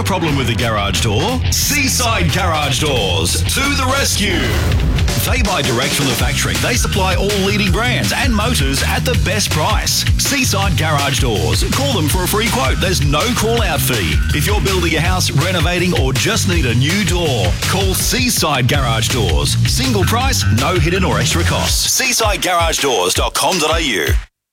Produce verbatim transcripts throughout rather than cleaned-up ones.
a problem with a garage door? Seaside Garage Doors to the rescue. They buy direct from the factory. They supply all leading brands and motors at the best price. Seaside Garage Doors. Call them for a free quote. There's no call-out fee. If you're building a house, renovating, or just need a new door, call Seaside Garage Doors. Single price, no hidden or extra costs. seaside garage doors dot com dot a u.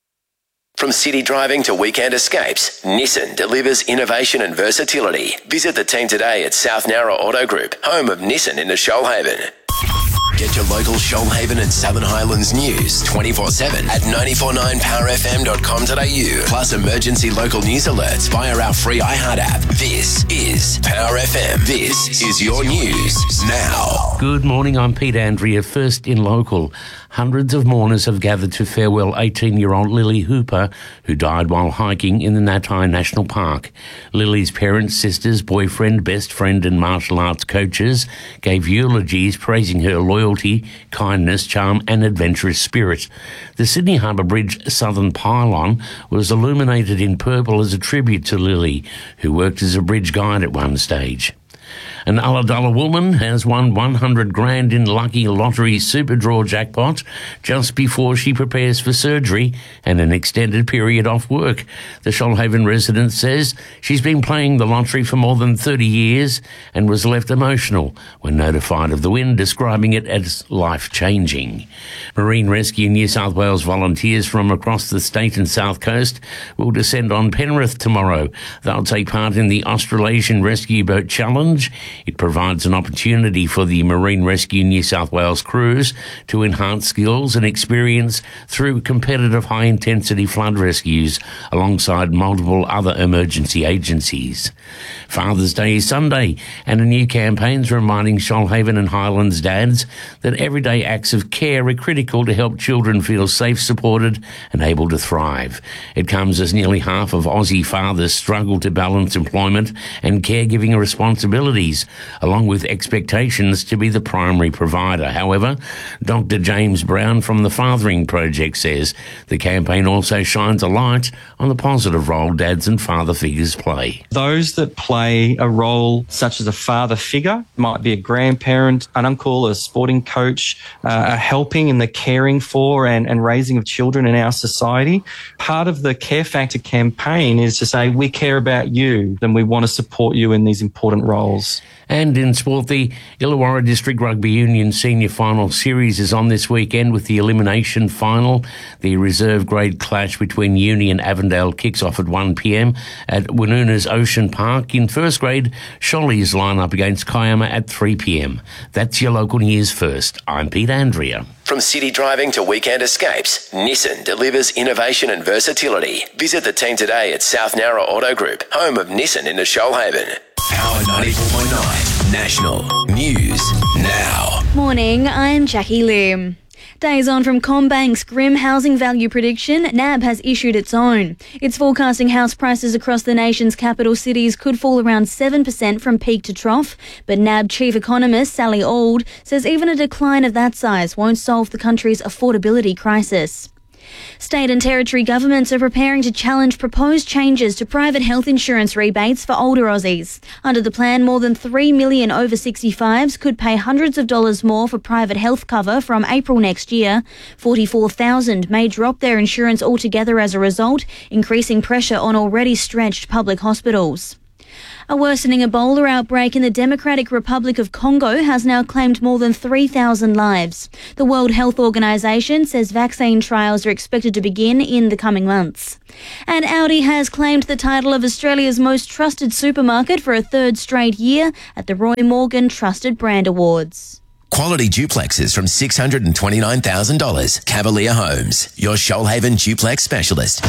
From city driving to weekend escapes, Nissan delivers innovation and versatility. Visit the team today at South Nowra Auto Group, home of Nissan in the Shoalhaven. Get your local Shoalhaven and Southern Highlands news twenty-four seven at nine four nine power f m dot com dot a u. Plus emergency local news alerts via our free iHeart app. This is Power F M. This is your news now. Good morning, I'm Pete Andrea. First in local. Hundreds of mourners have gathered to farewell eighteen-year-old Lily Hooper, who died while hiking in the Natai National Park. Lily's parents, sisters, boyfriend, best friend and martial arts coaches gave eulogies praising her loyalty, kindness, charm and adventurous spirit. The Sydney Harbour Bridge southern pylon was illuminated in purple as a tribute to Lily, who worked as a bridge guide at one stage. An Ulladulla woman has won one hundred grand in Lucky Lottery Super Draw jackpot just before she prepares for surgery and an extended period off work. The Shoalhaven resident says she's been playing the lottery for more than thirty years and was left emotional when notified of the win, describing it as life-changing. Marine Rescue New South Wales volunteers from across the state and south coast will descend on Penrith tomorrow. They'll take part in the Australasian Rescue Boat Challenge. It provides an opportunity for the Marine Rescue New South Wales crews to enhance skills and experience through competitive high-intensity flood rescues alongside multiple other emergency agencies. Father's Day is Sunday, and a new campaign's reminding Shoalhaven and Highlands dads that everyday acts of care are critical to help children feel safe, supported and able to thrive. It comes as nearly half of Aussie fathers struggle to balance employment and caregiving responsibilities, along with expectations to be the primary provider. However, Doctor James Brown from the Fathering Project says the campaign also shines a light on the positive role dads and father figures play. Those that play a role such as a father figure, might be a grandparent, an uncle, a sporting coach, uh, are helping in the caring for and, and raising of children in our society. Part of the Care Factor campaign is to say we care about you and we want to support you in these important roles. And in sport, the Illawarra District Rugby Union Senior Final Series is on this weekend with the elimination final. The reserve grade clash between Uni and Avondale kicks off at one p m at Woonuna's Ocean Park. In first grade, Shollies line up against Kiama at three p m. That's your local news first. I'm Pete Andrea. From city driving to weekend escapes, Nissan delivers innovation and versatility. Visit the team today at South Nowra Auto Group, home of Nissan in the Shoalhaven. Power ninety-four point nine National News Now. Morning, I'm Jackie Lim. Days on from CommBank's grim housing value prediction, N A B has issued its own. It's forecasting house prices across the nation's capital cities could fall around seven percent from peak to trough, but N A B chief economist Sally Auld says even a decline of that size won't solve the country's affordability crisis. State and territory governments are preparing to challenge proposed changes to private health insurance rebates for older Aussies. Under the plan, more than three million over sixty-fives could pay hundreds of dollars more for private health cover from April next year. forty-four thousand may drop their insurance altogether as a result, increasing pressure on already stretched public hospitals. A worsening Ebola outbreak in the Democratic Republic of Congo has now claimed more than three thousand lives. The World Health Organization says vaccine trials are expected to begin in the coming months. And Audi has claimed the title of Australia's most trusted supermarket for a third straight year at the Roy Morgan Trusted Brand Awards. Quality duplexes from six hundred twenty-nine thousand dollars. Cavalier Homes, your Shoalhaven duplex specialist.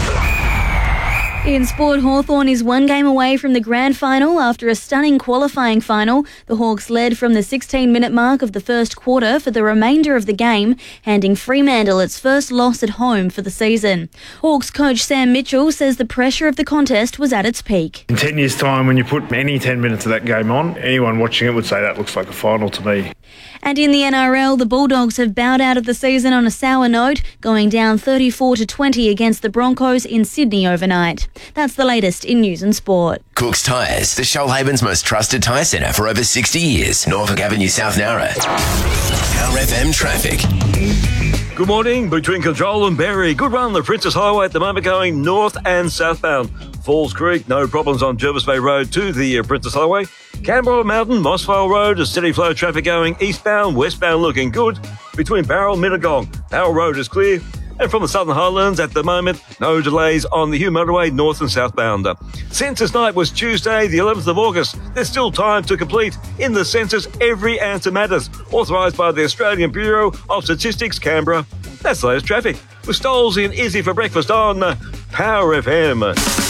In sport, Hawthorn is one game away from the grand final after a stunning qualifying final. The Hawks led from the sixteen-minute mark of the first quarter for the remainder of the game, handing Fremantle its first loss at home for the season. Hawks coach Sam Mitchell says the pressure of the contest was at its peak. In ten years' time, when you put any ten minutes of that game on, anyone watching it would say that looks like a final to me. And in the N R L, the Bulldogs have bowed out of the season on a sour note, going down thirty-four to twenty against the Broncos in Sydney overnight. That's the latest in news and sport. Cook's Tyres, the Shoalhaven's most trusted tyre centre for over sixty years. Norfolk Avenue, South Narra. Power F M traffic. Good morning. Between Control and Berry, good run on the Princess Highway at the moment going north and southbound. Falls Creek, no problems on Jervis Bay Road to the uh, Princess Highway. Canberra Mountain, Mossvale Road, a steady flow of traffic going eastbound, westbound looking good. Between Barrel and Mittagong, Barrel Road is clear. And from the Southern Highlands at the moment, no delays on the Hume Motorway north and southbound. Census night was Tuesday, the eleventh of August. There's still time to complete. In the census, every answer matters. Authorised by the Australian Bureau of Statistics, Canberra. That's the latest traffic. With Stoles in Izzy for breakfast on uh, Power F M.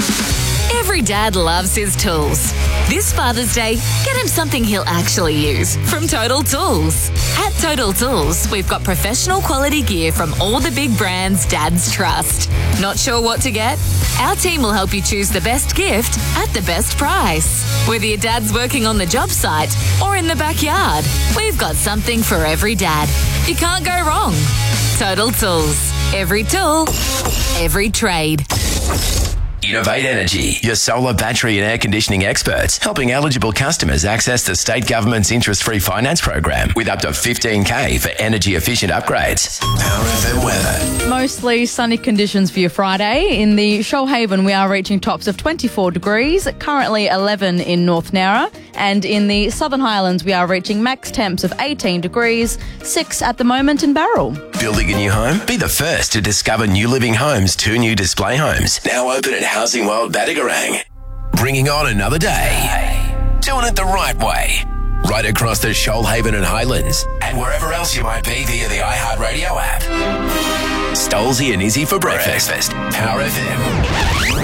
Every dad loves his tools. This Father's Day, get him something he'll actually use from Total Tools. At Total Tools, we've got professional quality gear from all the big brands dads trust. Not sure what to get? Our team will help you choose the best gift at the best price. Whether your dad's working on the job site or in the backyard, we've got something for every dad. You can't go wrong. Total Tools. Every tool, every trade. Innovate Energy, your solar, battery and air conditioning experts, helping eligible customers access the state government's interest-free finance program with up to fifteen K for energy-efficient upgrades. Power F M weather. Mostly sunny conditions for your Friday. In the Shoalhaven, we are reaching tops of twenty-four degrees, currently eleven in North Narra. And in the Southern Highlands, we are reaching max temps of eighteen degrees, six at the moment in Barrel. Building a new home? Be the first to discover New Living Homes' two new display homes, now open at Housing World Badagarang. Bringing on another day. Doing it the right way. Right across the Shoalhaven and Highlands, and wherever else you might be via the iHeartRadio app. Stolesy and Izzy for breakfast. Power F M.